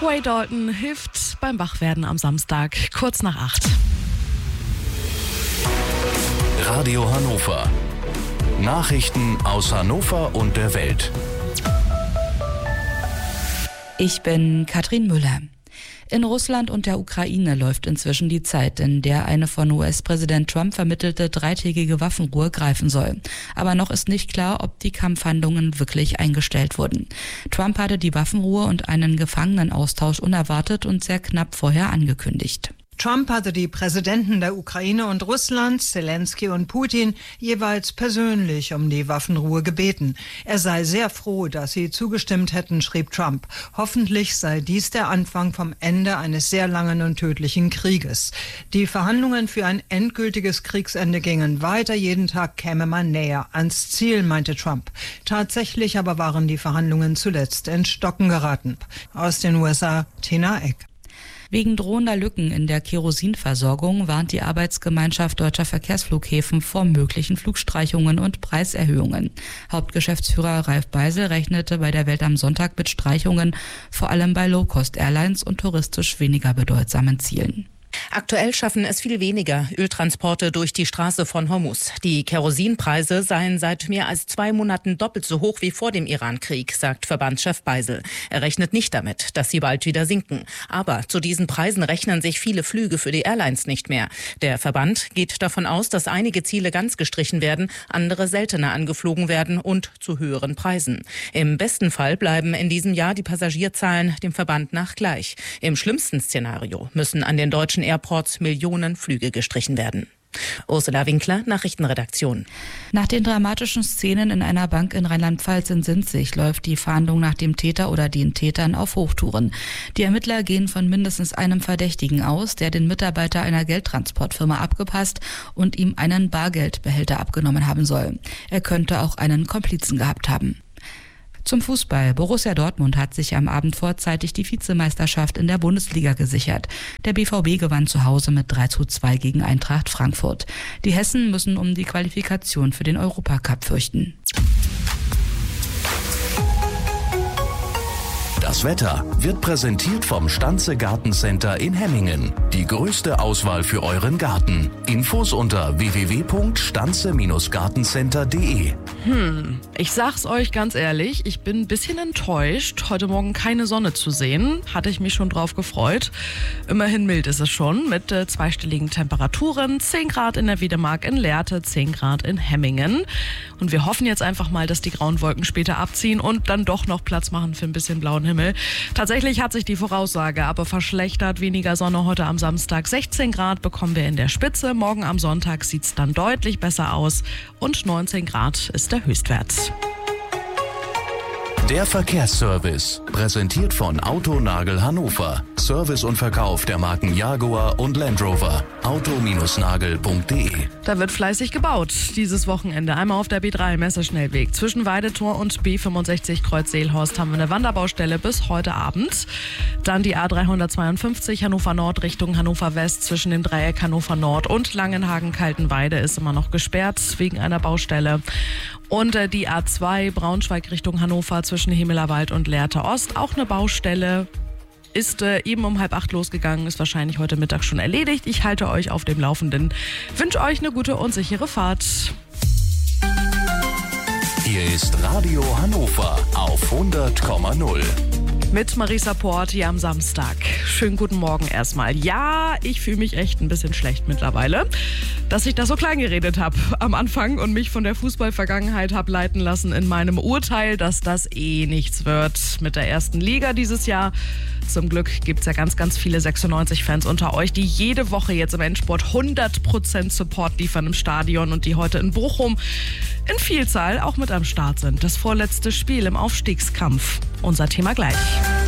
Wade Dalton hilft beim Wachwerden am Samstag, kurz nach 8. Radio Hannover. Nachrichten aus Hannover und der Welt. Ich bin Katrin Müller. In Russland und der Ukraine läuft inzwischen die Zeit, in der eine von US-Präsident Trump vermittelte dreitägige Waffenruhe greifen soll. Aber noch ist nicht klar, ob die Kampfhandlungen wirklich eingestellt wurden. Trump hatte die Waffenruhe und einen Gefangenenaustausch unerwartet und sehr knapp vorher angekündigt. Trump hatte die Präsidenten der Ukraine und Russlands, Zelensky und Putin, jeweils persönlich um die Waffenruhe gebeten. Er sei sehr froh, dass sie zugestimmt hätten, schrieb Trump. Hoffentlich sei dies der Anfang vom Ende eines sehr langen und tödlichen Krieges. Die Verhandlungen für ein endgültiges Kriegsende gingen weiter. Jeden Tag käme man näher ans Ziel, meinte Trump. Tatsächlich aber waren die Verhandlungen zuletzt ins Stocken geraten. Aus den USA, Tina Eck. Wegen drohender Lücken in der Kerosinversorgung warnt die Arbeitsgemeinschaft Deutscher Verkehrsflughäfen vor möglichen Flugstreichungen und Preiserhöhungen. Hauptgeschäftsführer Ralf Beisel rechnete bei der Welt am Sonntag mit Streichungen, vor allem bei Low-Cost-Airlines und touristisch weniger bedeutsamen Zielen. Aktuell schaffen es viel weniger Öltransporte durch die Straße von Hormuz. Die Kerosinpreise seien seit mehr als 2 Monaten doppelt so hoch wie vor dem Irankrieg, sagt Verbandschef Beisel. Er rechnet nicht damit, dass sie bald wieder sinken. Aber zu diesen Preisen rechnen sich viele Flüge für die Airlines nicht mehr. Der Verband geht davon aus, dass einige Ziele ganz gestrichen werden, andere seltener angeflogen werden und zu höheren Preisen. Im besten Fall bleiben in diesem Jahr die Passagierzahlen dem Verband nach gleich. Im schlimmsten Szenario müssen an den deutschen Airports Millionen Flüge gestrichen werden. Ursula Winkler, Nachrichtenredaktion. Nach den dramatischen Szenen in einer Bank in Rheinland-Pfalz in Sinzig läuft die Fahndung nach dem Täter oder den Tätern auf Hochtouren. Die Ermittler gehen von mindestens einem Verdächtigen aus, der den Mitarbeiter einer Geldtransportfirma abgepasst und ihm einen Bargeldbehälter abgenommen haben soll. Er könnte auch einen Komplizen gehabt haben. Zum Fußball. Borussia Dortmund hat sich am Abend vorzeitig die Vizemeisterschaft in der Bundesliga gesichert. Der BVB gewann zu Hause mit 3:2 gegen Eintracht Frankfurt. Die Hessen müssen um die Qualifikation für den Europacup fürchten. Das Wetter wird präsentiert vom Stanze Gartencenter in Hemmingen. Die größte Auswahl für euren Garten. Infos unter www.stanze-gartencenter.de. Ich sag's euch ganz ehrlich, ich bin ein bisschen enttäuscht, heute Morgen keine Sonne zu sehen. Hatte ich mich schon drauf gefreut. Immerhin mild ist es schon, mit zweistelligen Temperaturen. 10 Grad in der Wiedemark in Lehrte, 10 Grad in Hemmingen. Und wir hoffen jetzt einfach mal, dass die grauen Wolken später abziehen und dann doch noch Platz machen für ein bisschen blauen Himmel. Tatsächlich hat sich die Voraussage aber verschlechtert. Weniger Sonne heute am Samstag. 16 Grad bekommen wir in der Spitze. Morgen am Sonntag sieht's dann deutlich besser aus. Und 19 Grad ist der Höchstwert. Der Verkehrsservice, präsentiert von Autonagel Hannover. Service und Verkauf der Marken Jaguar und Land Rover. auto-nagel.de. Da wird fleißig gebaut dieses Wochenende. Einmal auf der B3 Messeschnellweg. Zwischen Weidetor und B65 Kreuz Seelhorst haben wir eine Wanderbaustelle bis heute Abend. Dann die A352 Hannover Nord Richtung Hannover West. Zwischen dem Dreieck Hannover Nord und Langenhagen-Kaltenweide ist immer noch gesperrt wegen einer Baustelle. Und die A2 Braunschweig Richtung Hannover zwischen Hemelerwald und Lehrte Ost. Auch eine Baustelle. Ist eben um 7:30 losgegangen, ist wahrscheinlich heute Mittag schon erledigt. Ich halte euch auf dem Laufenden. Wünsche euch eine gute und sichere Fahrt. Hier ist Radio Hannover auf 100,0. Mit Marisa Porti am Samstag. Schönen guten Morgen erstmal. Ja, ich fühle mich echt ein bisschen schlecht mittlerweile, dass ich da so klein geredet habe am Anfang und mich von der Fußballvergangenheit habe leiten lassen in meinem Urteil, dass das nichts wird mit der ersten Liga dieses Jahr. Zum Glück gibt es ja ganz, ganz viele 96-Fans unter euch, die jede Woche jetzt im Endsport 100% Support liefern im Stadion und die heute in Bochum in Vielzahl auch mit am Start sind. Das vorletzte Spiel im Aufstiegskampf. Unser Thema gleich.